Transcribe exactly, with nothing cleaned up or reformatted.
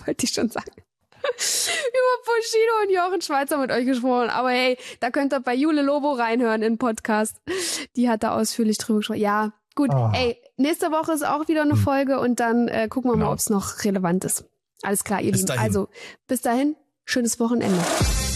wollte ich schon sagen. Über Bushido und Jochen Schweizer mit euch gesprochen. Aber hey, da könnt ihr bei Jule Lobo reinhören in den Podcast. Die hat da ausführlich drüber gesprochen. Ja, gut. Oh. Ey, nächste Woche ist auch wieder eine Folge und dann äh, gucken wir genau. mal, ob es noch relevant ist. Alles klar, ihr bis Lieben. Dahin. Also, bis dahin, schönes Wochenende.